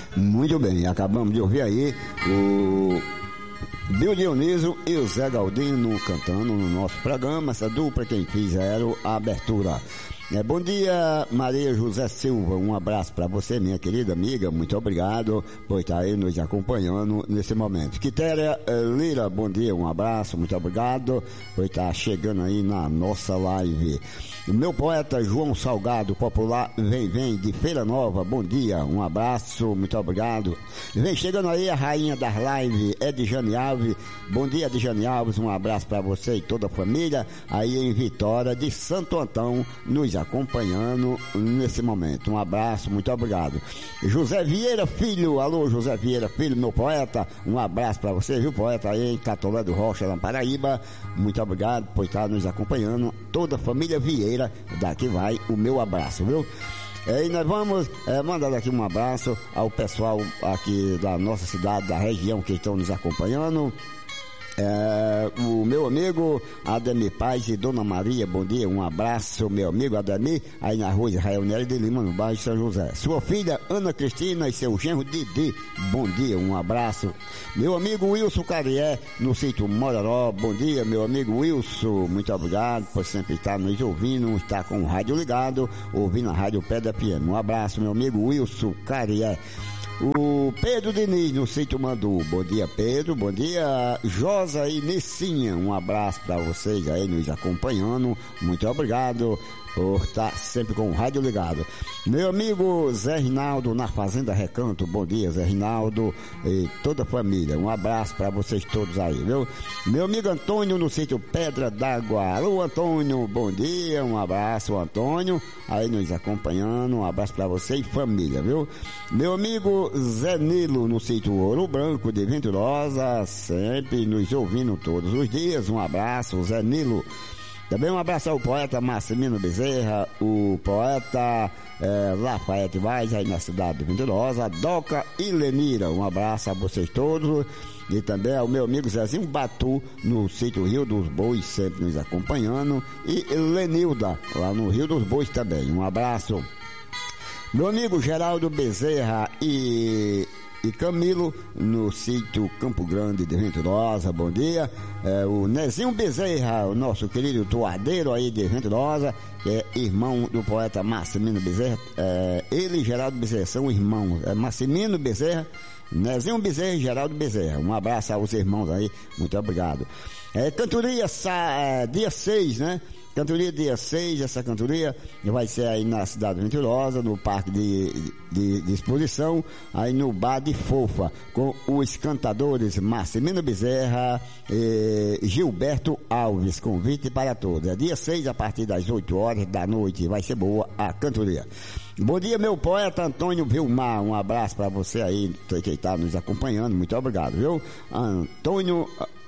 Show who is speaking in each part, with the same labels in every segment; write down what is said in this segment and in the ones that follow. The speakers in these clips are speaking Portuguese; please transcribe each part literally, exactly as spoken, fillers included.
Speaker 1: Muito bem, acabamos de ouvir aí o Bill Dionísio e o Zé Galdino cantando no nosso programa, essa dupla quem fizeram a abertura. É, bom dia, Maria José Silva, um abraço para você, minha querida amiga, muito obrigado por estar aí nos acompanhando nesse momento. Quitéria Lira, bom dia, um abraço, muito obrigado por estar chegando aí na nossa live. O meu poeta João Salgado, popular, vem, vem, de Feira Nova, bom dia, um abraço, muito obrigado. Vem chegando aí a rainha das lives, Edjane Alves, bom dia, Edjane Alves, um abraço para você e toda a família, aí em Vitória de Santo Antão, nos acompanhando nesse momento. Um abraço, muito obrigado. José Vieira Filho, alô José Vieira Filho, meu poeta, um abraço para você, viu, poeta, aí em Catolé do Rocha, na Paraíba, muito obrigado por estar nos acompanhando, toda a família Vieira, daqui vai o meu abraço, viu? E nós vamos é, mandar aqui um abraço ao pessoal aqui da nossa cidade, da região que estão nos acompanhando. É, o meu amigo Ademir Paz e Dona Maria, bom dia, um abraço, meu amigo Ademir, aí na rua Israel Nery de Lima, no bairro de São José. Sua filha Ana Cristina e seu genro Didi, bom dia, um abraço. Meu amigo Wilson Carié, no sítio Mororó, bom dia, meu amigo Wilson, muito obrigado por sempre estar nos ouvindo, estar com o rádio ligado, ouvindo a rádio Pedra F M. Um abraço, meu amigo Wilson Carié. O Pedro Diniz, no sítio Mandu, bom dia Pedro, bom dia Josa e Nissinha, um abraço para vocês aí nos acompanhando, muito obrigado por estar sempre com o rádio ligado. Meu amigo Zé Rinaldo na Fazenda Recanto, bom dia Zé Rinaldo e toda a família, um abraço para vocês todos aí, viu? Meu amigo Antônio no sítio Pedra d'Água, alô Antônio, bom dia, um abraço Antônio, aí nos acompanhando, um abraço para você e família, viu? Meu amigo Zé Nilo no sítio Ouro Branco de Venturosa, sempre nos ouvindo todos os dias, um abraço Zé Nilo. Também um abraço ao poeta Massimino Bezerra, o poeta é, Lafayette Vaz, aí na cidade de Venturosa, Doca e Lenira, um abraço a vocês todos, e também ao meu amigo Zezinho Batu, no sítio Rio dos Bois, sempre nos acompanhando, e Lenilda, lá no Rio dos Bois também, um abraço. Meu amigo Geraldo Bezerra e... e Camilo, no sítio Campo Grande de Venturosa, bom dia. É, o Nezinho Bezerra, o nosso querido toadeiro aí de Venturosa, que é irmão do poeta Massimino Bezerra. É, ele e Geraldo Bezerra são irmãos. É Massimino Bezerra, Nezinho Bezerra e Geraldo Bezerra. Um abraço aos irmãos aí, muito obrigado. É, cantoria é, dia seis, né? Cantoria dia seis, essa cantoria vai ser aí na cidade de Venturosa, no parque de, de, de exposição, aí no Bar de Fofa, com os cantadores Massimino Bezerra e Gilberto Alves, convite para todos. É dia seis, a partir das oito horas da noite, vai ser boa a cantoria. Bom dia, meu poeta Antônio Vilmar, um abraço para você aí, que está nos acompanhando, muito obrigado, viu? Antônio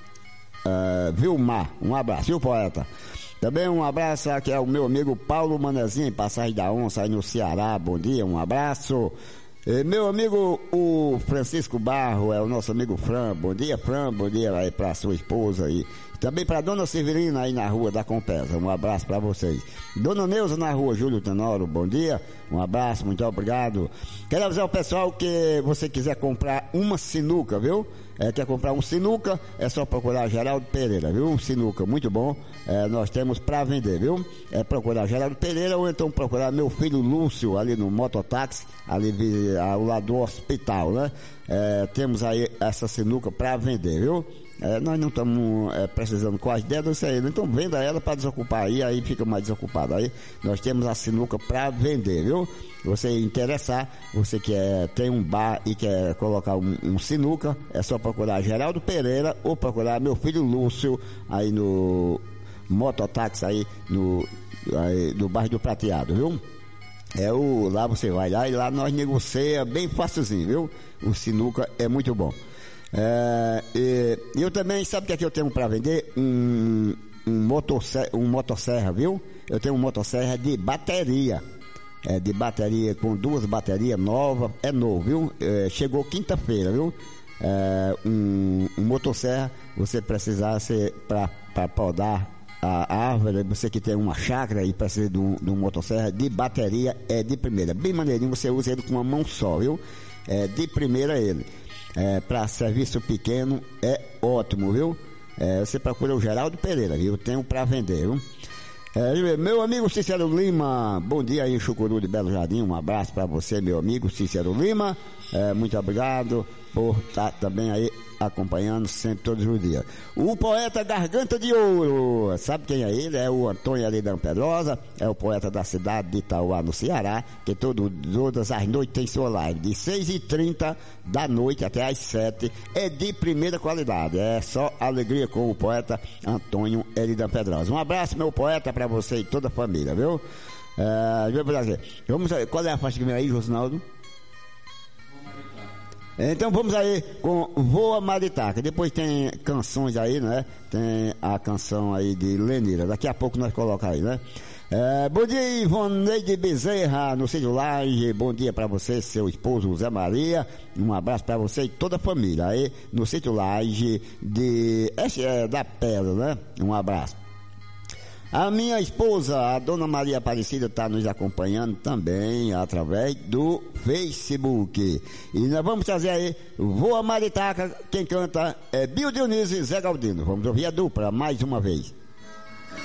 Speaker 1: uh, Vilmar, um abraço, viu, poeta? Também um abraço aqui ao meu amigo Paulo Manezinho, em Passagem da Onça, aí no Ceará, bom dia, um abraço. E meu amigo, o Francisco Barro, é o nosso amigo Fran, bom dia Fran, bom dia aí pra sua esposa aí. Também pra Dona Severina aí na rua da Compesa, um abraço pra vocês. Dona Neuza na rua Júlio Tenoro, bom dia, um abraço, muito obrigado. Quero avisar o pessoal que você quiser comprar uma sinuca, viu? É, quer comprar um sinuca, é só procurar Geraldo Pereira, viu? Um sinuca muito bom, é, nós temos pra vender, viu? É procurar Geraldo Pereira ou então procurar meu filho Lúcio ali no mototáxi, ali ao lado do hospital, né? É, temos aí essa sinuca pra vender, viu? É, nós não estamos é, precisando quase dela, isso aí, então venda ela para desocupar aí, aí fica mais desocupado. Aí nós temos a sinuca para vender, viu? Você interessar, você que é, tem um bar e quer colocar um, um sinuca, é só procurar Geraldo Pereira ou procurar meu filho Lúcio aí no mototáxi aí no, aí, no bairro do Prateado, viu? É o, lá você vai lá e lá nós negocia bem facilzinho, viu? O sinuca é muito bom. É, e eu também, sabe o que é que eu tenho para vender? Um, um, motosserra, um motosserra, viu? Eu tenho um motosserra de bateria, é, de bateria com duas baterias novas, é novo, viu? É, chegou quinta-feira, viu? É, um, um motosserra, você precisasse para podar a árvore, você que tem uma chácara e precisa de um, de um motosserra de bateria, é de primeira, bem maneirinho, você usa ele com uma mão só, viu? é de primeira ele. É, para serviço pequeno é ótimo, viu? É, você procura o Geraldo Pereira, viu? Tenho para vender, viu? É, meu amigo Cícero Lima, bom dia aí, Chucuru de Belo Jardim, um abraço para você, meu amigo Cícero Lima, é, muito obrigado por estar também aí acompanhando sempre, todos os dias. O poeta Garganta de Ouro, sabe quem é ele? É o Antônio Aridão Pedrosa, é o poeta da cidade de Itauá, no Ceará, que todo, todas as noites tem sua live, de seis e trinta da noite até às sete, é de primeira qualidade, é só alegria com o poeta Antônio Aridão Pedrosa. Um abraço, meu poeta, para você e toda a família, viu? É, vamos, qual é a faixa que vem aí, Josinaldo? Então vamos aí com Voa Maritaca. Depois tem canções aí, né? Tem a canção aí de Lenira. Daqui a pouco nós colocamos aí, né? É, bom dia, Ivoneide Bezerra, no Sítio Laje. Bom dia pra você, seu esposo Zé Maria. Um abraço pra você e toda a família aí no Sítio Laje de, é, da Pedra, né? Um abraço. A minha esposa, a dona Maria Aparecida, está nos acompanhando também através do Facebook. E nós vamos trazer aí Voa Maritaca, quem canta é Bio Dionísio e Zé Galdino. Vamos ouvir a dupla mais uma vez.